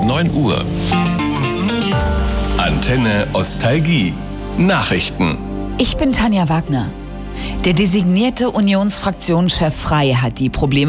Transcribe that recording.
9 Uhr. Antenne Ostalgie. Nachrichten. Ich bin Tanja Wagner. Der designierte Unionsfraktionschef Frey hat die Probleme